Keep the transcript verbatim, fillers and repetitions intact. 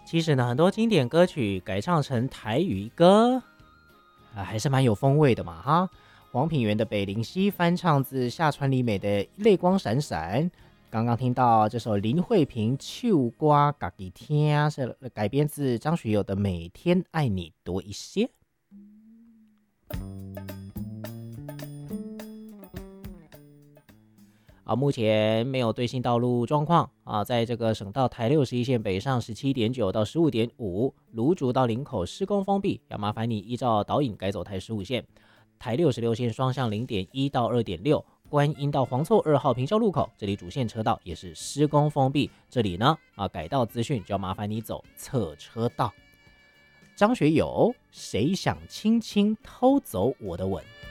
其实呢，很多经典歌曲改唱成台语歌，啊，还是蛮有风味的嘛哈。黄品源的《北林溪》翻唱自夏川里美的《泪光闪闪》，刚刚听到这首林慧萍《秋瓜嘎吉天》是改编自张学友的《每天爱你多一些》。啊，目前没有最新道路状况啊，在这个省道台六十一线北上十七点九到十五点五，芦竹到林口施工封闭，要麻烦你依照导引改走台十五线。台六十六线双向零点一到二点六，观音到黄厝二号平交路口，这里主线车道也是施工封闭，这里呢啊改道资讯就要麻烦你走侧车道。张学友，谁想轻轻偷走我的吻？